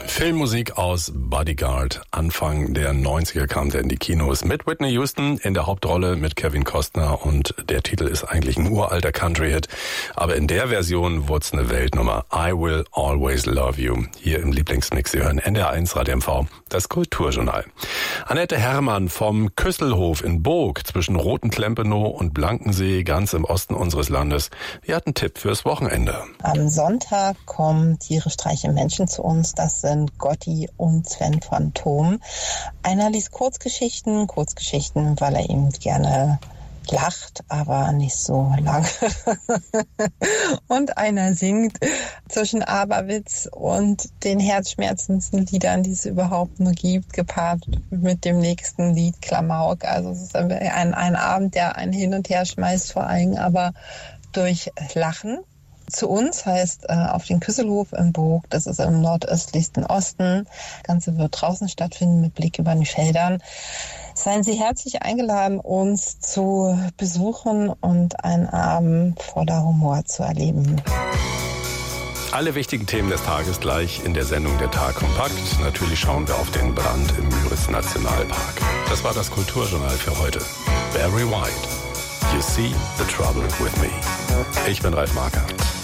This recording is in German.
Filmmusik aus Bodyguard. Anfang der 90er kam der in die Kinos mit Whitney Houston in der Hauptrolle mit Kevin Costner und der Titel ist eigentlich ein uralter Country-Hit. Aber in der Version wurde es eine Weltnummer. I Will Always Love You. Hier im Lieblingsmix. Sie hören NDR1 Radio MV, das Kulturjournal. Annette Herrmann vom Küsselhof in Burg zwischen Rotenklempenow und Blankensee, ganz im Osten unseres Landes. Die hat einen Tipp fürs Wochenende. Am Sonntag kommen tierisch reiche Menschen zu uns. Das sind Gotti und Sven Phantom. Einer liest Kurzgeschichten, weil er eben gerne lacht, aber nicht so lange. Und einer singt zwischen Aberwitz und den herzschmerzendsten Liedern, die es überhaupt nur gibt, gepaart mit dem nächsten Lied Klamauk. Also es ist ein Abend, der einen hin und her schmeißt, vor allem aber durch Lachen. Zu uns heißt auf den Küsselhof in Burg, das ist im nordöstlichsten Osten. Das Ganze wird draußen stattfinden mit Blick über den Feldern. Seien Sie herzlich eingeladen, uns zu besuchen und einen Abend voller Humor zu erleben. Alle wichtigen Themen des Tages gleich in der Sendung Der Tag kompakt. Natürlich schauen wir auf den Brand im Müritz-Nationalpark. Das war das Kulturjournal für heute. Barry White, You See the Trouble with Me. Ich bin Ralf Markert.